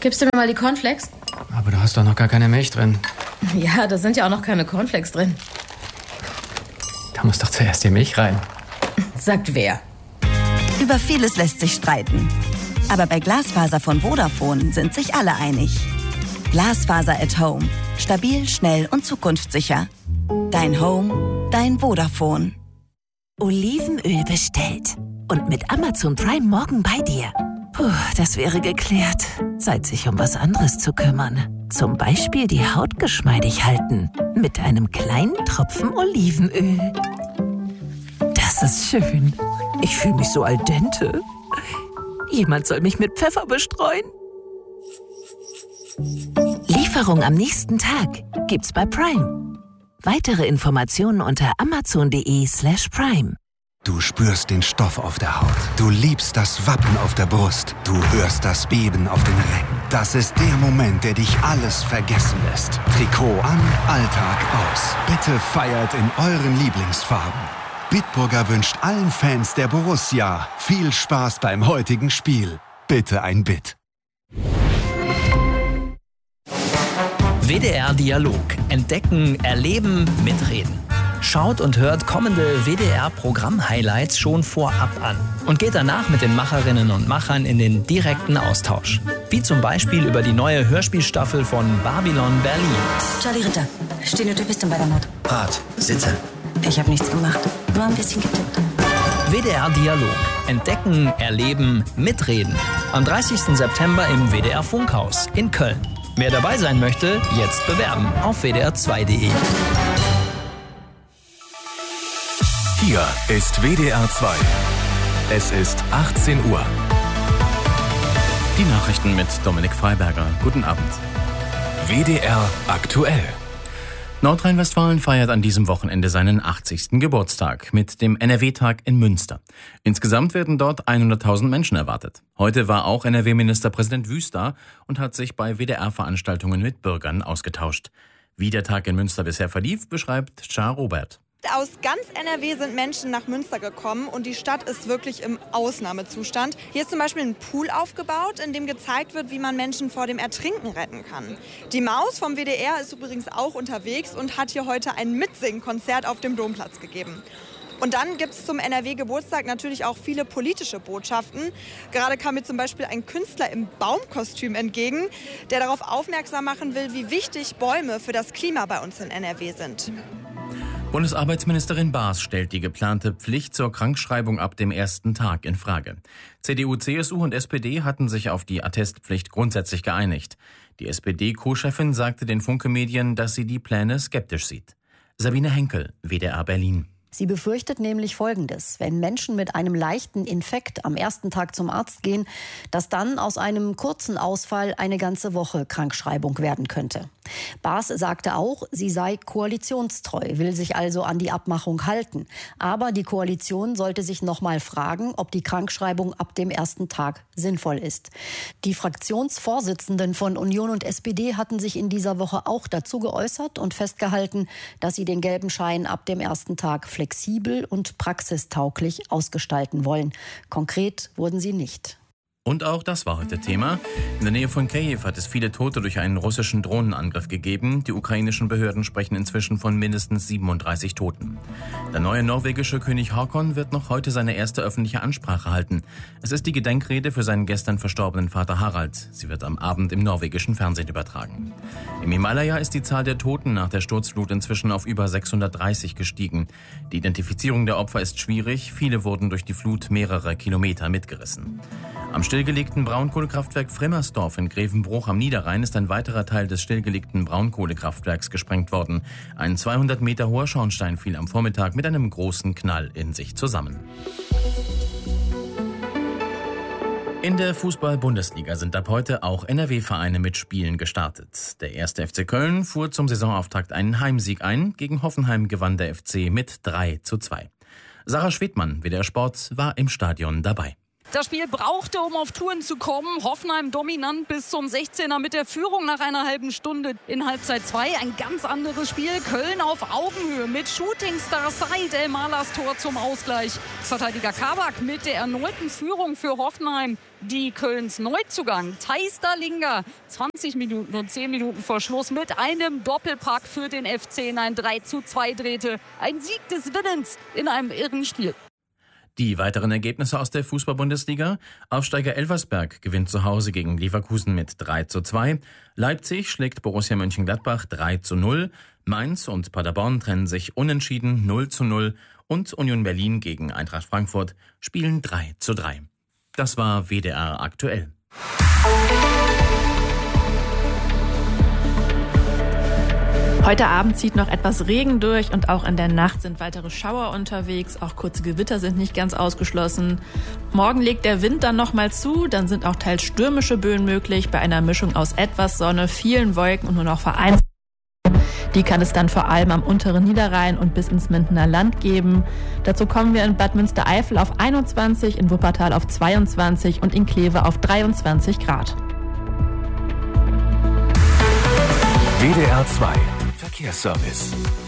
Gibst du mir mal die Cornflakes? Aber du hast doch noch gar keine Milch drin. Ja, da sind ja auch noch keine Cornflakes drin. Da muss doch zuerst die Milch rein. Sagt wer? Über vieles lässt sich streiten. Aber bei Glasfaser von Vodafone sind sich alle einig. Glasfaser at Home. Stabil, schnell und zukunftssicher. Dein Home, dein Vodafone. Olivenöl bestellt. Und mit Amazon Prime morgen bei dir. Puh, das wäre geklärt. Zeit, sich um was anderes zu kümmern. Zum Beispiel die Haut geschmeidig halten. Mit einem kleinen Tropfen Olivenöl. Das ist schön. Ich fühle mich so al dente. Jemand soll mich mit Pfeffer bestreuen. Lieferung am nächsten Tag gibt's bei Prime. Weitere Informationen unter amazon.de/prime. Du spürst den Stoff auf der Haut. Du liebst das Wappen auf der Brust. Du hörst das Beben auf den Rängen. Das ist der Moment, der dich alles vergessen lässt. Trikot an, Alltag aus. Bitte feiert in euren Lieblingsfarben. Bitburger wünscht allen Fans der Borussia viel Spaß beim heutigen Spiel. Bitte ein Bit. WDR Dialog. Entdecken, erleben, mitreden. Schaut und hört kommende WDR-Programm-Highlights schon vorab an und geht danach mit den Macherinnen und Machern in den direkten Austausch. Wie zum Beispiel über die neue Hörspielstaffel von Babylon Berlin. Charlie Ritter, stehende Typistin bei der Mord. Rat, sitze. Ich habe nichts gemacht, nur ein bisschen getippt. WDR Dialog. Entdecken, erleben, mitreden. Am 30. September im WDR Funkhaus in Köln. Wer dabei sein möchte, jetzt bewerben auf wdr2.de. Hier ist WDR 2. Es ist 18 Uhr. Die Nachrichten mit Dominik Freiberger. Guten Abend. WDR aktuell. Nordrhein-Westfalen feiert an diesem Wochenende seinen 80. Geburtstag mit dem NRW-Tag in Münster. Insgesamt werden dort 100.000 Menschen erwartet. Heute war auch NRW-Ministerpräsident Wüst da und hat sich bei WDR-Veranstaltungen mit Bürgern ausgetauscht. Wie der Tag in Münster bisher verlief, beschreibt Char Robert. Aus ganz NRW sind Menschen nach Münster gekommen und die Stadt ist wirklich im Ausnahmezustand. Hier ist zum Beispiel ein Pool aufgebaut, in dem gezeigt wird, wie man Menschen vor dem Ertrinken retten kann. Die Maus vom WDR ist übrigens auch unterwegs und hat hier heute ein Mitsingkonzert auf dem Domplatz gegeben. Und dann gibt es zum NRW-Geburtstag natürlich auch viele politische Botschaften. Gerade kam mir zum Beispiel ein Künstler im Baumkostüm entgegen, der darauf aufmerksam machen will, wie wichtig Bäume für das Klima bei uns in NRW sind. Bundesarbeitsministerin Baas stellt die geplante Pflicht zur Krankschreibung ab dem ersten Tag in Frage. CDU, CSU und SPD hatten sich auf die Attestpflicht grundsätzlich geeinigt. Die SPD-Co-Chefin sagte den Funke-Medien, dass sie die Pläne skeptisch sieht. Sabine Henkel, WDR Berlin. Sie befürchtet nämlich Folgendes: Wenn Menschen mit einem leichten Infekt am ersten Tag zum Arzt gehen, dass dann aus einem kurzen Ausfall eine ganze Woche Krankschreibung werden könnte. Baas sagte auch, sie sei koalitionstreu, will sich also an die Abmachung halten. Aber die Koalition sollte sich noch mal fragen, ob die Krankschreibung ab dem ersten Tag sinnvoll ist. Die Fraktionsvorsitzenden von Union und SPD hatten sich in dieser Woche auch dazu geäußert und festgehalten, dass sie den gelben Schein ab dem ersten Tag flexibel und praxistauglich ausgestalten wollen. Konkret wurden sie nicht. Und auch das war heute Thema. In der Nähe von Kiew hat es viele Tote durch einen russischen Drohnenangriff gegeben. Die ukrainischen Behörden sprechen inzwischen von mindestens 37 Toten. Der neue norwegische König Håkon wird noch heute seine erste öffentliche Ansprache halten. Es ist die Gedenkrede für seinen gestern verstorbenen Vater Harald. Sie wird am Abend im norwegischen Fernsehen übertragen. Im Himalaya ist die Zahl der Toten nach der Sturzflut inzwischen auf über 630 gestiegen. Die Identifizierung der Opfer ist schwierig. Viele wurden durch die Flut mehrere Kilometer mitgerissen. Am stillgelegten Braunkohlekraftwerk Frimmersdorf in Grevenbruch am Niederrhein ist ein weiterer Teil des stillgelegten Braunkohlekraftwerks gesprengt worden. Ein 200 Meter hoher Schornstein fiel am Vormittag mit einem großen Knall in sich zusammen. In der Fußball-Bundesliga sind ab heute auch NRW-Vereine mit Spielen gestartet. Der 1. FC Köln fuhr zum Saisonauftakt einen Heimsieg ein. Gegen Hoffenheim gewann der FC mit 3:2. Sarah Schwedmann, WDR Sport, war im Stadion dabei. Das Spiel brauchte, um auf Touren zu kommen. Hoffenheim dominant bis zum 16er mit der Führung nach einer halben Stunde in Halbzeit 2. Ein ganz anderes Spiel. Köln auf Augenhöhe mit Shootingstar Said El-Malahs Tor zum Ausgleich. Verteidiger Kabak mit der erneuten Führung für Hoffenheim. Die Kölns Neuzugang Thijs Dallinga 20 Minuten und 10 Minuten vor Schluss mit einem Doppelpack für den FC in ein 3:2 drehte. Ein Sieg des Willens in einem irren Spiel. Die weiteren Ergebnisse aus der Fußball-Bundesliga. Aufsteiger Elversberg gewinnt zu Hause gegen Leverkusen mit 3:2. Leipzig schlägt Borussia Mönchengladbach 3:0. Mainz und Paderborn trennen sich unentschieden 0:0. Und Union Berlin gegen Eintracht Frankfurt spielen 3:3. Das war WDR aktuell. Heute Abend zieht noch etwas Regen durch und auch in der Nacht sind weitere Schauer unterwegs. Auch kurze Gewitter sind nicht ganz ausgeschlossen. Morgen legt der Wind dann nochmal zu, dann sind auch teils stürmische Böen möglich bei einer Mischung aus etwas Sonne, vielen Wolken und nur noch vereinzelt. Die kann es dann vor allem am unteren Niederrhein und bis ins Mindener Land geben. Dazu kommen wir in Bad Münstereifel auf 21, in Wuppertal auf 22 und in Kleve auf 23 Grad. WDR 2 Verkehrsservice.